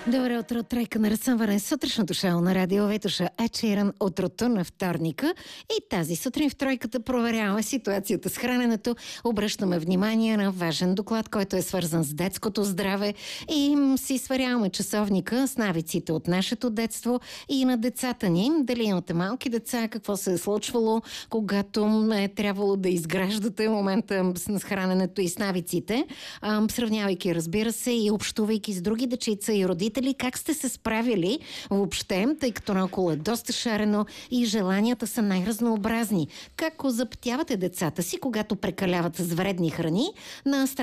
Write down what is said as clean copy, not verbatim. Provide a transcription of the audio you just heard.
Добро утро, тройка на разсъмване. Сутрешното шоу на радио Ветоша Ечеран утрото на вторника. И тази сутрин в тройката проверяваме ситуацията с храненето. Обръщаме внимание на важен доклад, който е свързан с детското здраве и си сверяваме часовника с навиците от нашето детство и на децата ни. Дали имате малки деца, какво се е случвало, когато е трябвало да изграждате момента с храненето и с навиците, сравнявайки, разбира се, и общувайки с други дечица и родители, как сте се справили въобще, тъй като наоколо е доста шарено и желанията са най-разнообразни. Как озаптявате децата си, когато прекаляват с вредни храни? На